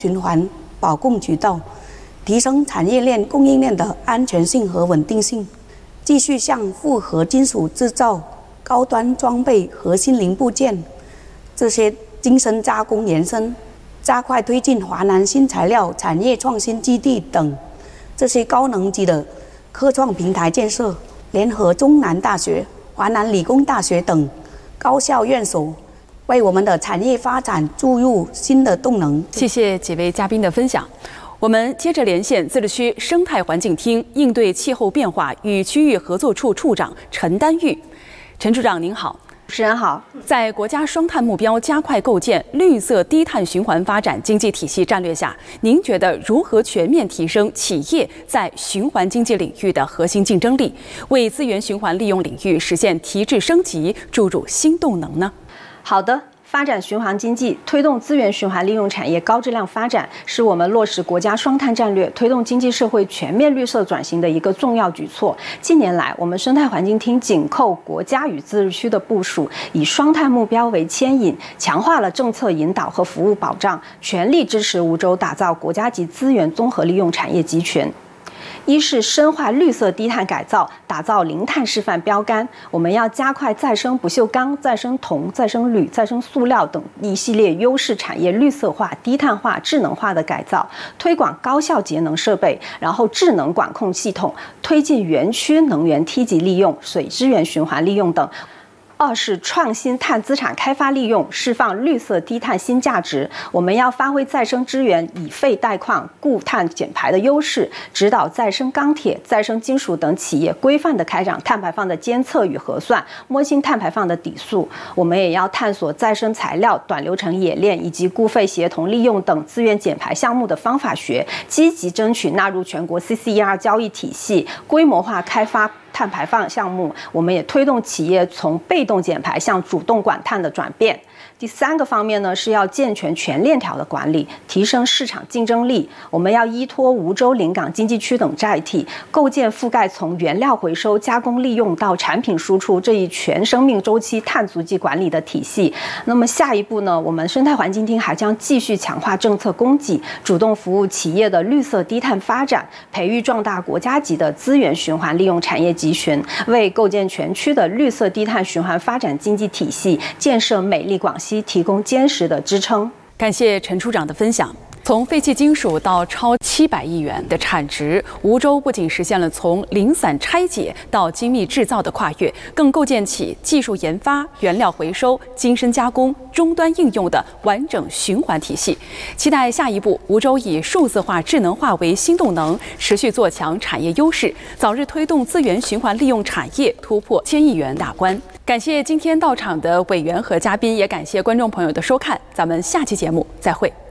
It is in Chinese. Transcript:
循环保供渠道，提升产业链供应链的安全性和稳定性，继续向复合金属制造、高端装备、核心零部件这些精深加工延伸，加快推进华南新材料产业创新基地等这些高能级的科创平台建设，联合中南大学、华南理工大学等高校院所，为我们的产业发展注入新的动能。 谢谢几位嘉宾的分享。我们接着连线自治区生态环境厅应对气候变化与区域合作处处长陈丹玉。陈处长您好。 主持人好。 在国家双碳目标加快构建绿色低碳循环发展经济体系战略下，您觉得如何全面提升企业在循环经济领域的核心竞争力，为资源循环利用领域实现提质升级注入新动能呢？ 好的。发展循环经济，推动资源循环利用产业高质量发展，是我们落实国家双碳战略、推动经济社会全面绿色转型的一个重要举措。近年来，我们生态环境厅紧扣国家与自治区的部署，以双碳目标为牵引，强化了政策引导和服务保障，全力支持梧州打造国家级资源综合利用产业集群。一是深化绿色低碳改造，打造零碳示范标杆。我们要加快再生不锈钢、再生铜、再生铝、再生塑料等一系列优势产业绿色化、低碳化、智能化的改造，推广高效节能设备，然后智能管控系统，推进园区能源梯级利用、水资源循环利用等。二是创新碳资产开发利用，释放绿色低碳新价值。我们要发挥再生资源以废代矿、固碳减排的优势，指导再生钢铁、再生金属等企业规范地开展碳排放的监测与核算，摸清碳排放的底数。我们也要探索再生材料、短流程冶炼以及固废协同利用等资源减排项目的方法学，积极争取纳入全国 CCER 交易体系，规模化开发碳排放项目。我们也推动企业从被动减排向主动管碳的转变。第三个方面呢，是要健全全链条的管理，提升市场竞争力。我们要依托梧州临港经济区等载体，构建覆盖从原料回收、加工利用到产品输出这一全生命周期碳足迹管理的体系。那么下一步呢，我们生态环境厅还将继续强化政策供给，主动服务企业的绿色低碳发展，培育壮大国家级的资源循环利用产业集群，为构建全区的绿色低碳循环发展经济体系，建设美丽广西提供坚实的支撑。 感谢陈处长的分享。从废弃金属到超700亿元的产值，梧州不仅实现了从零散拆解到精密制造的跨越，更构建起技术研发、原料回收、精深加工、终端应用的完整循环体系。期待下一步，梧州以数字化、智能化为新动能，持续做强产业优势，早日推动资源循环利用产业突破1000亿元大关。感谢今天到场的委员和嘉宾，也感谢观众朋友的收看，咱们下期节目再会。